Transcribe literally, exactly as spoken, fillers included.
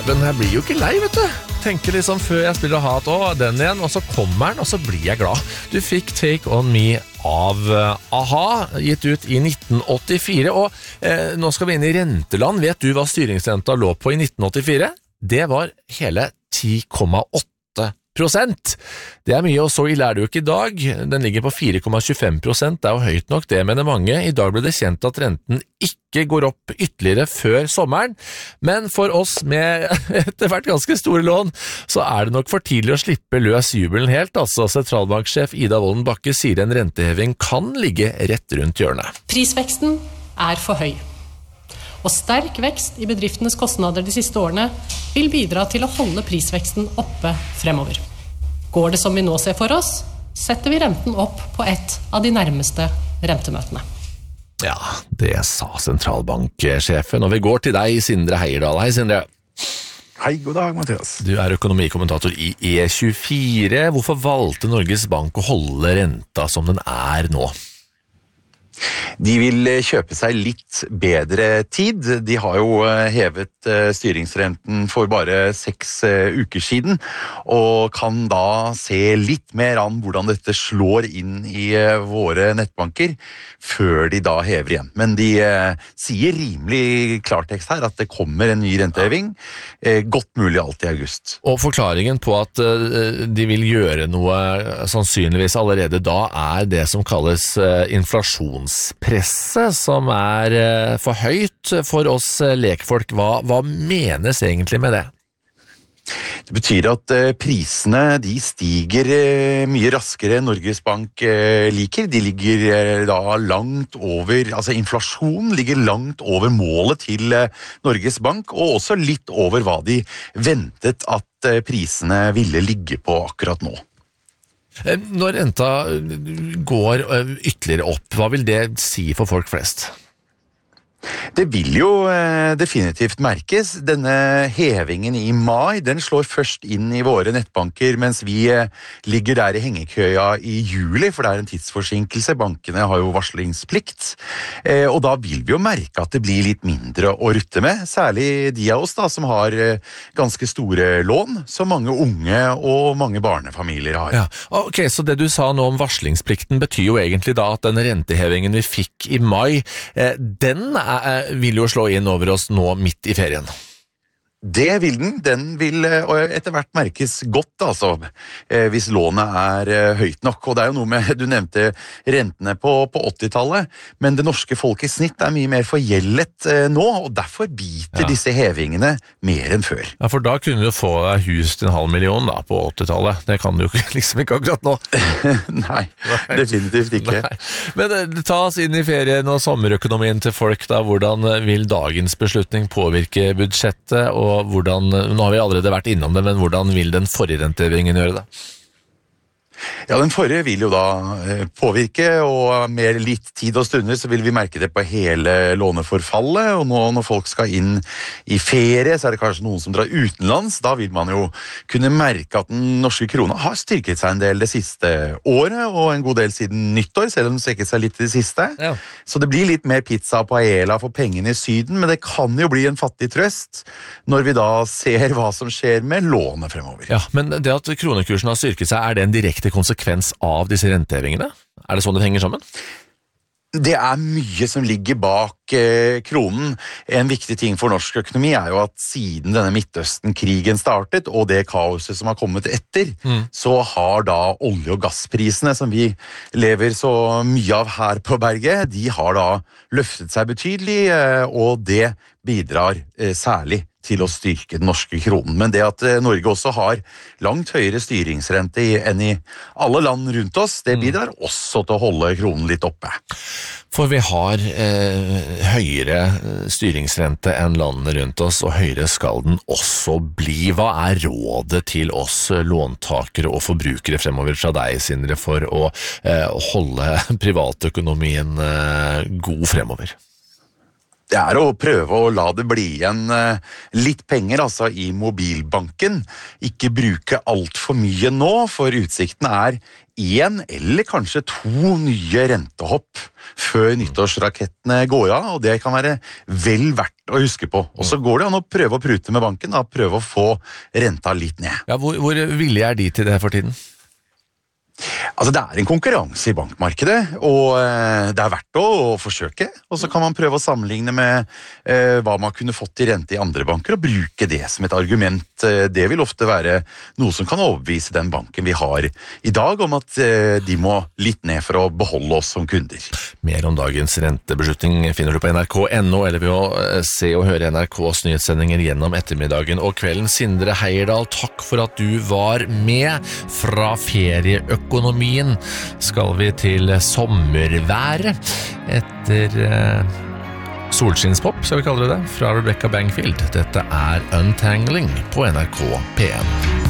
Men jeg blir jo ikke lei, vet du. Tenker liksom før jeg spiller hat, å, den igjen, og så kommer den, og så blir jeg glad. Du fikk Take On Me av A-ha, gitt ut i nitten åttifire, og eh, nå skal vi inn i renteland. Vet du hva styringsrenta lå på i nitten åttifire? Det var hele ti komma åtte prosent. Det er mye, og så ille er det jo ikke i dag. Den ligger på fire komma tjuefem prosent. Det er jo høyt nok, det mener mange. I dag ble det kjent at renten ikke går opp ytterligere før sommeren, men for oss med etter hvert ganske store lån, så er det nok for tidlig å slippe løs jubelen helt. Altså, sentralbanksjef Ida Wolden Bakke sier en renteheving kan ligge rett rundt hjørnet. Prisveksten er for høy. Og sterk vekst i bedriftenes kostnader de siste årene vil bidra til å holde prisveksten oppe fremover. Går det som vi nå ser for oss, setter vi renten opp på et av de nærmeste rentemøtene. Ja, det sa sentralbanksjefen, og vi går til deg, Sindre Heierdal. Hei, Sindre. Hei, god dag, Mathias. Du er økonomikommentator i E tjuefire. Hvorfor valgte Norges Bank å holde renta som den er nå? De vil kjøpe seg litt bedre tid. De har jo hevet styringsrenten for bare seks uker siden, og kan da se litt mer an hvordan dette slår inn i våre nettbanker, før de da hever igjen. Men de sier rimelig klartekst her at det kommer en ny renteheving, godt mulig alt i august. Og forklaringen på at de vil gjøre noe sannsynligvis allerede da, er det som kalles inflasjonspresset, som er for høyt for oss lekfolk. Hva, hva menes egentlig med det? Det betyr at prisene de stiger mye raskere enn Norges Bank liker. De ligger da langt over, altså inflasjonen ligger langt over målet til Norges Bank, og også litt over hva de ventet at prisene ville ligge på akkurat nå. Når renta går ytterligere opp, hva vil det si for folk flest? Det vil jo eh, definitivt merkes. Denne hevingen i mai, den slår først inn i våre nettbanker, mens vi eh, ligger der i hengekøya i juli, for det er en tidsforsinkelse. Bankene har jo varslingsplikt, eh, og da vil vi jo merke at det blir litt mindre å rutte med, særlig de av oss da, som har eh, ganske store lån, som mange unge og mange barnefamilier har. Ja, ok, så det du sa nå om varslingsplikten betyr jo egentlig da at den rentehevingen vi fikk i mai, eh, den er vil jo slå inn over oss nå midt i ferien. Det vil den. Den vil etter hvert merkes godt, altså, hvis lånet er høyt nok. Og det er jo noe med, du nevnte rentene på, på åttitallet, men det norske folk i snitt er mye mer forgjeldet nå, og derfor biter ja. disse hevingene mer enn før. Ja, for da kunne du få deg hus til en halv million da, på åttitallet. Det kan du jo liksom ikke akkurat nå. Nei, definitivt ikke. Nei. Men det tas inn i ferien og sommerøkonomien til folk da. Hvordan vil dagens beslutning påvirke budsjettet, og Og hvordan, nå har vi allerede vært innom det, men hvordan vil den forrige rentehevingen gjøre det? Ja, den forrige vil jo da påvirke, og med litt tid og stunder så vil vi merke det på hele låneforfallet, og nå når folk skal inn i ferie, så er det kanskje noen som drar utenlands, da vil man jo kunne merke at den norske krona har styrket seg en del det siste året, og en god del siden nyttår, selv om den strekker seg litt i det siste. Ja. Så det blir litt mer pizza og paella for pengene i syden, men det kan jo bli en fattig trøst når vi da ser hva som skjer med lånet fremover. Ja, men det at kronekursen har styrket seg, er det en direkte konsekvens av disse rentehevingene? Er det sånn det henger sammen? Det er mye som ligger bak eh, kronen. En viktig ting for norsk økonomi er jo at siden denne Midtøsten-krigen startet, og det kaoset som har kommet etter, mm. så har da olje- og gassprisene, som vi lever så mye av her på berget, de har da løftet seg betydelig, eh, og det bidrar eh, særlig til å styrke den norske kronen. Men det at Norge også har langt høyere styringsrente enn i alle land rundt oss, det bidrar også til å holde kronen litt oppe. For vi har eh, høyere styringsrente enn landene rundt oss, og høyere skal den også bli. Hva er rådet til oss låntakere og forbrukere fremover fra deg, Sindre, for å eh, holde privatøkonomien eh, god fremover? Det er å prøve å la det bli igjen litt penger, altså i mobilbanken. Ikke bruke alt for mye nå, for utsikten er en eller kanskje to nye rentehopp før nyttårsrakettene går av, og det kan være vel verdt å huske på. Og så går det an å prøve å prute med banken, da, prøve å få renta litt ned. Ja, hvor, hvor villige er de til det for tiden? Altså, det er en konkurranse i bankmarkedet, og eh, det er verdt å, å forsøke, og så kan man prøve å sammenligne med eh, hva man kunne fått i rente i andre banker, og bruke det som et argument. Det vil ofte være noe som kan overbevise den banken vi har i dag, om at eh, de må litt ned for å beholde oss som kunder. Mer om dagens rentebeslutning finner du på N R K punktum N O, eller ved å se og høre N R K's nyhetssendinger gjennom ettermiddagen og kvelden. Sindre Heierdal, takk for at du var med. Fra ferieøkonomien skal vi til sommerværet etter eh, solskinnspop, skal vi kalle det det, fra Rebecca Bangfield. Dette er Untangling på N R K P en.